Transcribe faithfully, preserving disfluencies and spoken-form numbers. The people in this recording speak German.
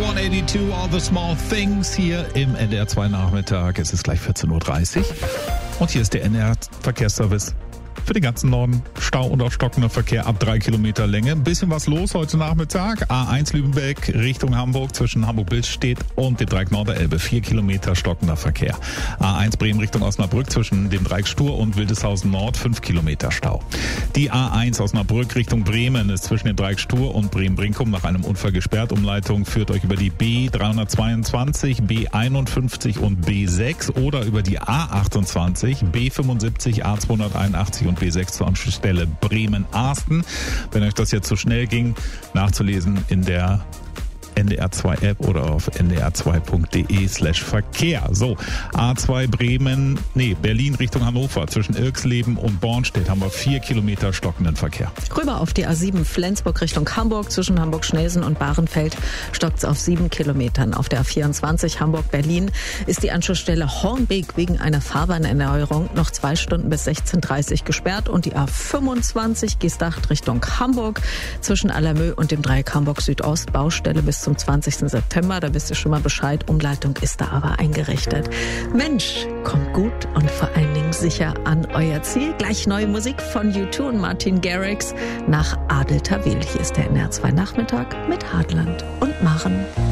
hundertzweiundachtzig, All the Small Things hier im N D R zwei Nachmittag. Es ist gleich vierzehn Uhr dreißig und hier ist der N D R Verkehrsservice für den ganzen Norden. Stau und auch stockender Verkehr ab drei Kilometer Länge. Ein bisschen was los heute Nachmittag. A eins Lübeck Richtung Hamburg zwischen Hamburg-Billstedt und dem Dreieck Norderelbe. Vier Kilometer stockender Verkehr. A eins Bremen Richtung Osnabrück zwischen dem Dreieck Stur und Wildeshausen Nord. Fünf Kilometer Stau. Die A eins Osnabrück Richtung Bremen ist zwischen dem Dreieck Stur und Bremen-Brinkum nach einem Unfall gesperrt. Umleitung führt euch über die B dreihundertzweiundzwanzig, B einundfünfzig und B sechs oder über die A achtundzwanzig, B fünfundsiebzig, A zweihunderteinundachtzig und B sechs zur Anschlussstelle Bremen-Arsten. Wenn euch das jetzt zu schnell ging, nachzulesen in der N D R zwei App oder auf n d r zwei punkt d e slash Verkehr. So, A zwei Bremen, nee, Berlin Richtung Hannover. Zwischen Irxleben und Bornstedt haben wir vier Kilometer stockenden Verkehr. Rüber auf die A sieben Flensburg Richtung Hamburg. Zwischen Hamburg-Schnelsen und Bahrenfeld stockt es auf sieben Kilometern. Auf der A vierundzwanzig Hamburg-Berlin ist die Anschlussstelle Hornbeek wegen einer Fahrbahnerneuerung noch zwei Stunden bis sechzehn Uhr dreißig gesperrt. Und die A fünfundzwanzig Geesthacht Richtung Hamburg. Zwischen Allermö und dem Dreieck Hamburg Südost Baustelle bis zum zwanzigsten September. Da wisst ihr schon mal Bescheid. Umleitung ist da aber eingerichtet. Mensch, kommt gut und vor allen Dingen sicher an euer Ziel. Gleich neue Musik von U zwei und Martin Garrix nach Adel Tawil. Hier ist der N D R zwei Nachmittag mit Hartland und Maren.